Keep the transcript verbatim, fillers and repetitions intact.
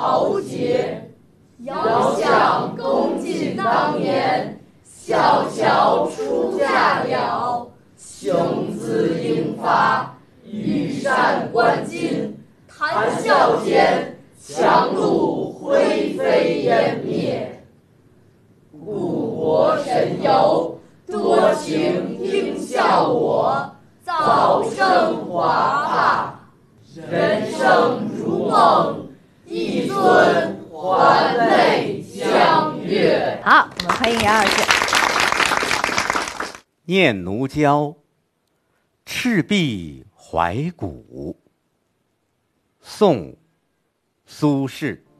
豪杰，遥想公瑾当年，小乔出嫁了，雄姿英发，羽扇纶巾，谈笑间，樯橹灰飞烟灭。故国神游，多情应笑我，早生华发。人生如梦，一尊还酹江月。 好，我们欢迎杨老师。 念奴娇，赤壁怀古。宋，苏轼。